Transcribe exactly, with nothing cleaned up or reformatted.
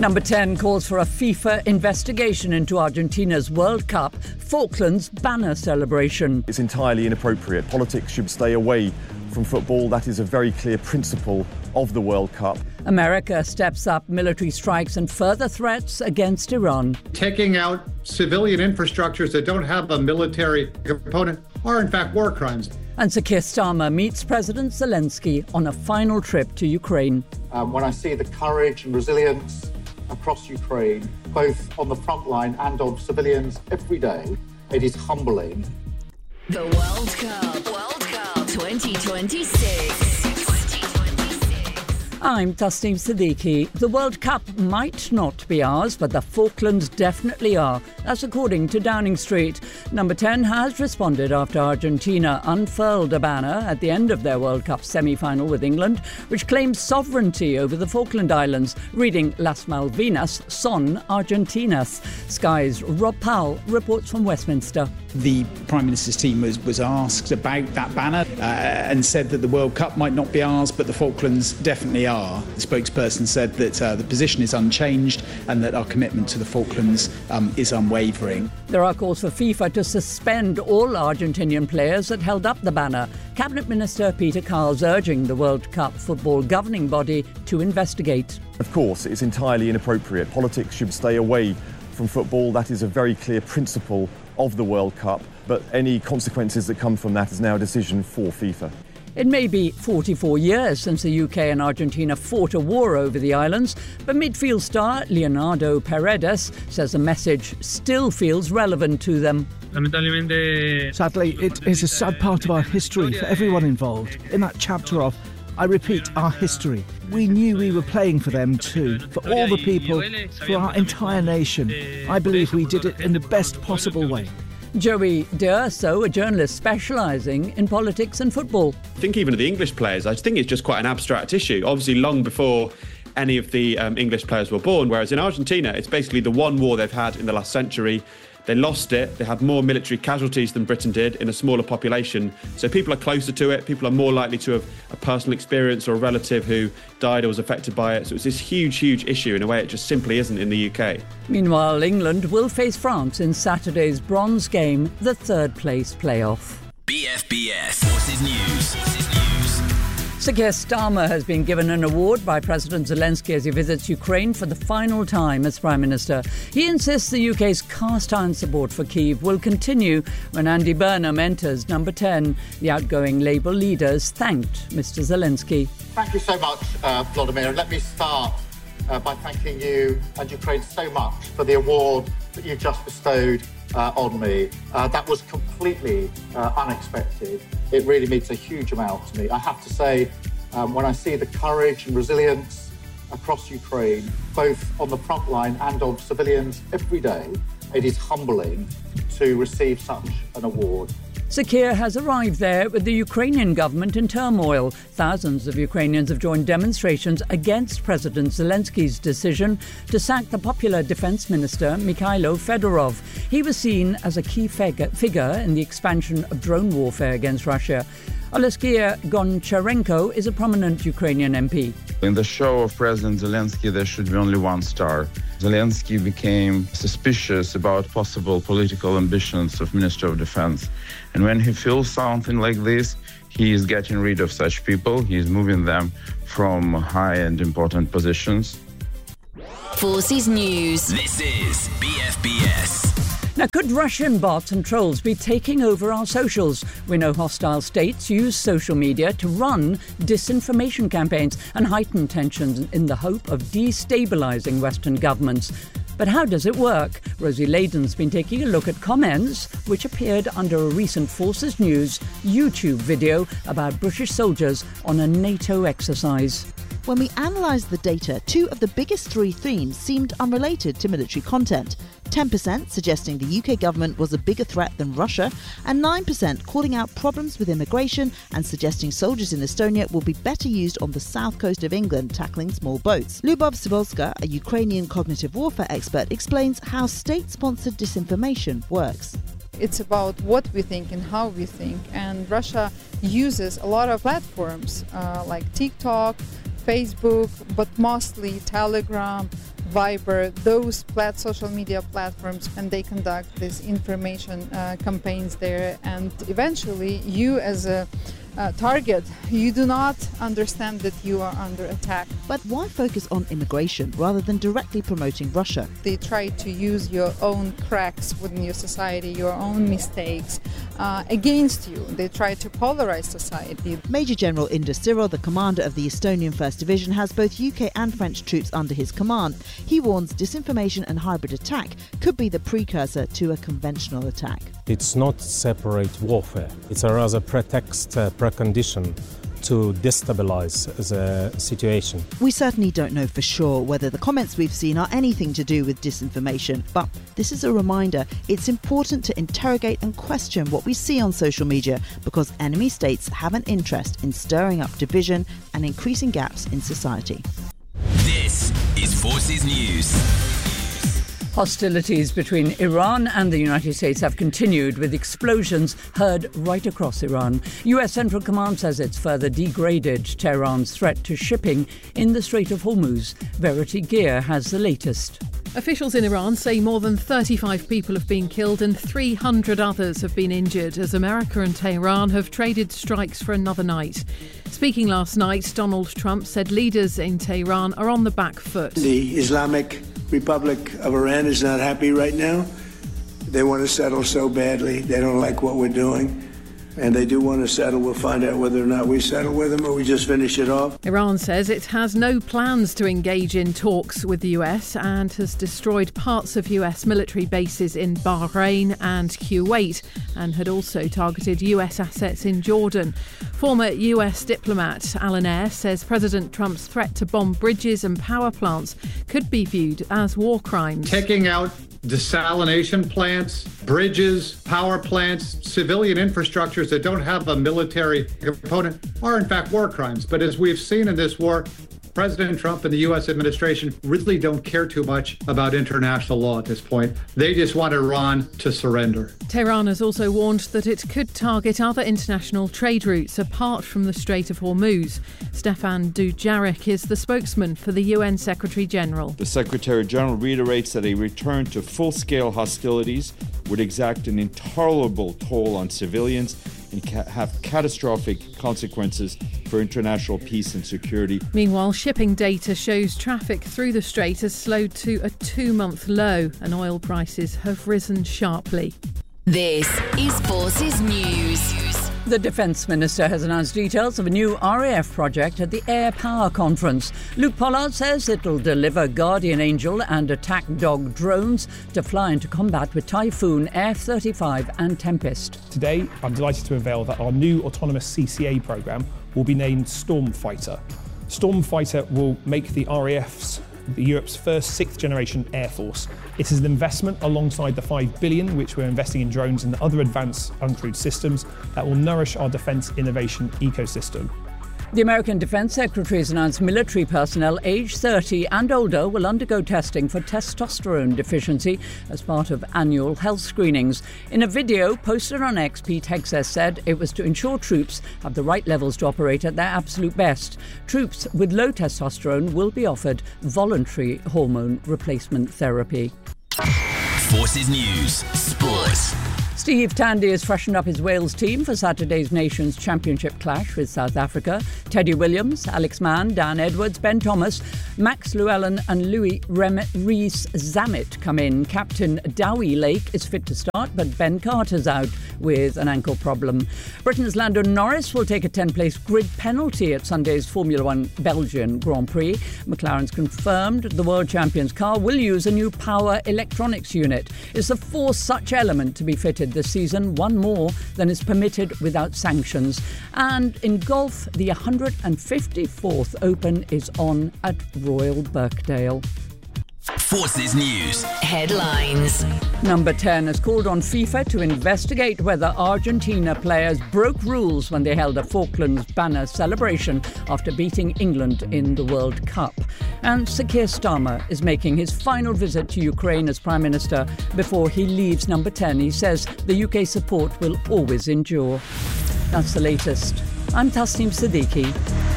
Number ten calls for a FIFA investigation into Argentina's World Cup Falklands banner celebration. It's entirely inappropriate. Politics should stay away from football. That is a very clear principle of the World Cup. America steps up military strikes and further threats against Iran. Taking out civilian infrastructures that don't have a military component are in fact war crimes. And Sir Keir Starmer meets President Zelensky on a final trip to Ukraine. Um, when I see the courage and resilience across Ukraine, both on the front line and of civilians every day, it is humbling. The World Cup, World Cup twenty twenty-six. I'm Tasneem Siddiqui. The World Cup might not be ours, but the Falklands definitely are. That's according to Downing Street. Number ten has responded after Argentina unfurled a banner at the end of their World Cup semi-final with England, which claims sovereignty over the Falkland Islands, reading Las Malvinas son Argentinas. Sky's Rob Powell reports from Westminster. The Prime Minister's team was, was asked about that banner uh, and said that the World Cup might not be ours, but the Falklands definitely are. The spokesperson said that uh, the position is unchanged and that our commitment to the Falklands um, is unwavering. There are calls for FIFA to suspend all Argentinian players that held up the banner. Cabinet Minister Peter Carles urging the World Cup football governing body to investigate. Of course, it's entirely inappropriate. Politics should stay away from football. That is a very clear principle of the World Cup, but any consequences that come from that is now a decision for FIFA. It may be forty-four years since the U K and Argentina fought a war over the islands, but midfield star Leonardo Paredes says the message still feels relevant to them. Sadly, it is a sad part of our history for everyone involved. In that chapter of, I repeat, our history, we knew we were playing for them too, for all the people, for our entire nation. I believe we did it in the best possible way. Joey D'Urso, a journalist specialising in politics and football. I think even of the English players, I think it's just quite an abstract issue. Obviously, long before any of the um, English players were born, whereas in Argentina, it's basically the one war they've had in the last century. They lost it. They had more military casualties than Britain did in a smaller population. So people are closer to it. People are more likely to have a personal experience or a relative who died or was affected by it. So it's this huge, huge issue in a way it just simply isn't in the U K. Meanwhile, England will face France in Saturday's bronze game, the third place playoff. B F B S Forces News. Forces News. Sir Keir Starmer has been given an award by President Zelensky as he visits Ukraine for the final time as Prime Minister. He insists the U K's cast-iron support for Kyiv will continue when Andy Burnham enters number ten. The outgoing Labour leaders thanked Mister Zelensky. Thank you so much, uh, Vladimir. Let me start uh, by thanking you and Ukraine so much for the award that you've just bestowed uh, on me. Uh, that was completely uh, unexpected. It really means a huge amount to me. I have to say, um, when I see the courage and resilience across Ukraine, both on the front line and of civilians every day, it is humbling to receive such an award. Sir Keir has arrived there with the Ukrainian government in turmoil. Thousands of Ukrainians have joined demonstrations against President Zelensky's decision to sack the popular defence minister Mikhailo Fedorov. He was seen as a key figure in the expansion of drone warfare against Russia. Oleksiy Goncharenko is a prominent Ukrainian M P. In the show of President Zelensky, there should be only one star. Zelensky became suspicious about possible political ambitions of Minister of Defense. And when he feels something like this, he is getting rid of such people. He is moving them from high and important positions. Forces News. This is B F B S. Now, could Russian bots and trolls be taking over our socials? We know hostile states use social media to run disinformation campaigns and heighten tensions in the hope of destabilising Western governments. But how does it work? Rosie Layden's been taking a look at comments which appeared under a recent Forces News YouTube video about British soldiers on a NATO exercise. When we analysed the data, two of the biggest three themes seemed unrelated to military content. ten percent suggesting the U K government was a bigger threat than Russia, and nine percent calling out problems with immigration and suggesting soldiers in Estonia will be better used on the south coast of England tackling small boats. Lubov Sibolska, a Ukrainian cognitive warfare expert, explains how state-sponsored disinformation works. It's about what we think and how we think, and Russia uses a lot of platforms uh, like TikTok, Facebook, but mostly Telegram, Viber, those plat- social media platforms, and they conduct these information uh, campaigns there. And eventually, you as a Uh, target, you do not understand that you are under attack. But why focus on immigration rather than directly promoting Russia? They try to use your own cracks within your society, your own mistakes uh, against you. They try to polarize society. Major General Indra Cyril, the commander of the Estonian First Division, has both U K and French troops under his command. He warns disinformation and hybrid attack could be the precursor to a conventional attack. It's not separate warfare. It's a rather pretext, uh, precondition to destabilize the situation. We certainly don't know for sure whether the comments we've seen are anything to do with disinformation, but this is a reminder it's important to interrogate and question what we see on social media, because enemy states have an interest in stirring up division and increasing gaps in society. This is Forces News. Hostilities between Iran and the United States have continued, with explosions heard right across Iran. U S Central Command says it's further degraded Tehran's threat to shipping in the Strait of Hormuz. Verity Gear has the latest. Officials in Iran say more than thirty-five people have been killed and three hundred others have been injured as America and Tehran have traded strikes for another night. Speaking last night, Donald Trump said leaders in Tehran are on the back foot. The Islamic Republic of Iran is not happy right now. They want to settle so badly. They don't like what we're doing. And they do want to settle. We'll find out whether or not we settle with them or we just finish it off. Iran says it has no plans to engage in talks with the U S and has destroyed parts of U S military bases in Bahrain and Kuwait, and had also targeted U S assets in Jordan. Former U S diplomat Alan Eyre says President Trump's threat to bomb bridges and power plants could be viewed as war crimes. Taking out desalination plants, bridges, power plants, civilian infrastructures that don't have a military component are in fact war crimes. But as we've seen in this war, President Trump and the U S administration really don't care too much about international law at this point. They just want Iran to surrender. Tehran has also warned that it could target other international trade routes apart from the Strait of Hormuz. Stefan Dujarric is the spokesman for the U N Secretary General. The Secretary General reiterates that a return to full-scale hostilities would exact an intolerable toll on civilians and ca- have catastrophic consequences for international peace and security. Meanwhile, shipping data shows traffic through the strait has slowed to a two-month low and oil prices have risen sharply. This is Forces News. The Defence Minister has announced details of a new R A F project at the Air Power Conference. Luke Pollard says it'll deliver Guardian Angel and Attack Dog drones to fly into combat with Typhoon, F thirty-five and Tempest. Today, I'm delighted to unveil that our new autonomous C C A programme will be named Stormfighter. Stormfighter will make the R A F's Europe's first sixth-generation air force. It is an investment alongside the five billion dollars which we're investing in drones and other advanced uncrewed systems that will nourish our defence innovation ecosystem. The American Defense Secretary has announced military personnel aged thirty and older will undergo testing for testosterone deficiency as part of annual health screenings. In a video posted on X, Pete Hegseth said it was to ensure troops have the right levels to operate at their absolute best. Troops with low testosterone will be offered voluntary hormone replacement therapy. Forces News Sports. Steve Tandy has freshened up his Wales team for Saturday's Nations Championship clash with South Africa. Teddy Williams, Alex Mann, Dan Edwards, Ben Thomas, Max Llewellyn and Louis Rees-Zammit come in. Captain Dowie Lake is fit to start, but Ben Carter's out with an ankle problem. Britain's Lando Norris will take a ten-place grid penalty at Sunday's Formula One Belgian Grand Prix. McLaren's confirmed the world champion's car will use a new power electronics unit. It's the fourth such element to be fitted this season, one more than is permitted without sanctions. And in golf, the one hundred fifty-fourth Open is on at Royal Birkdale. Forces News Headlines. Number ten has called on FIFA to investigate whether Argentina players broke rules when they held a Falklands banner celebration after beating England in the World Cup. And Sir Keir Starmer is making his final visit to Ukraine as Prime Minister before he leaves Number ten. He says the U K support will always endure. That's the latest. I'm Tasneem Siddiqui.